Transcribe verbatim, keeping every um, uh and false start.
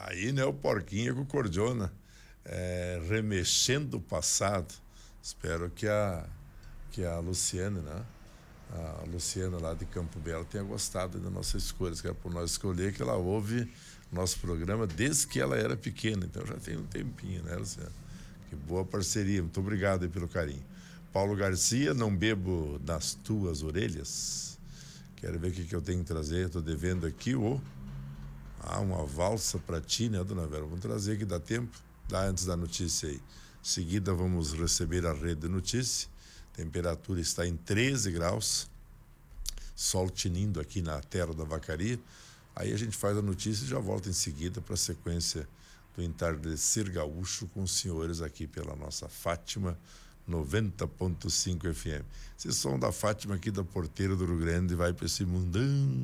Aí, né, o Porquinho com cordiona, é, remexendo o passado. Espero que a, que a Luciana, né? A Luciana lá de Campo Belo tenha gostado da nossa escolha, que era por nós escolher, que ela ouve nosso programa desde que ela era pequena, então já tem um tempinho, né, Luciana? Que boa parceria, muito obrigado aí pelo carinho. Paulo Garcia, não bebo nas tuas orelhas. Quero ver o que, que eu tenho que trazer, estou devendo aqui o... Ah, uma valsa para ti, né, dona Vera? Vamos trazer aqui, dá tempo? Dá antes da notícia aí. Em seguida vamos receber a rede de notícia. Temperatura está em treze graus. Sol tinindo aqui na terra da Vacaria. Aí a gente faz a notícia e já volta em seguida para a sequência do Entardecer Gaúcho com os senhores aqui pela nossa Fátima noventa ponto cinco F M. Esse som da Fátima aqui da Porteira do Rio Grande vai para esse mundão